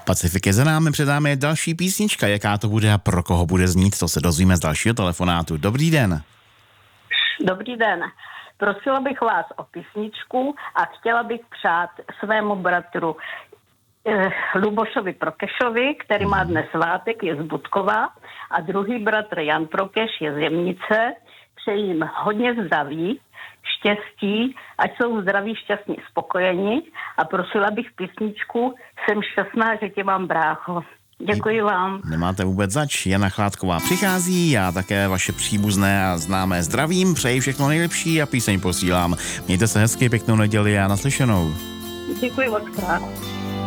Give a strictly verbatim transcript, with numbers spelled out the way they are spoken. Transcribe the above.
Pacifik je za námi, před námi je další písnička. Jaká to bude a pro koho bude znít, to se dozvíme z dalšího telefonátu. Dobrý den. Dobrý den. Prosila bych vás o písničku a chtěla bych přát svému bratru eh, Lubošovi Prokešovi, který má dnes svátek, je z Budkova, a druhý bratr Jan Prokeš je z Jemnice. Přeji jim hodně zdraví, štěstí, ať jsou zdraví, šťastní, spokojení, a prosila bych písničku Jsem šťastná, že tě mám, brácho. Děkuji vám. Nemáte vůbec zač. Jana Chládková přichází, já také vaše příbuzné a známé zdravím, přeji všechno nejlepší a píseň posílám. Mějte se hezky, pěknou neděli a naslyšenou. Děkuji moc krát.